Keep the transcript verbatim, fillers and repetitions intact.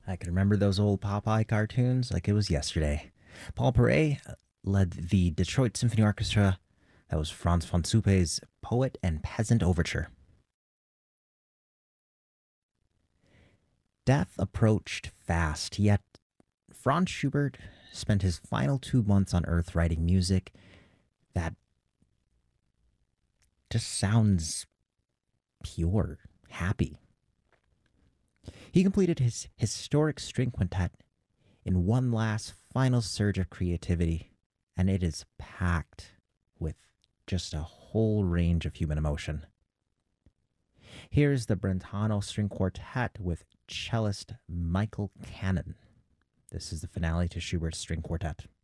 I can remember those old Popeye cartoons like it was yesterday. Paul Perret led the Detroit Symphony Orchestra. That was Franz von Suppe's Poet and Peasant Overture. Death approached fast, yet Franz Schubert spent his final two months on Earth writing music that just sounds pure, happy. He completed his historic string quintet in one last final surge of creativity, and it is packed with just a whole range of human emotion. Here's the Brentano String Quartet with cellist Michael Cannon. This is the finale to Schubert's String Quartet.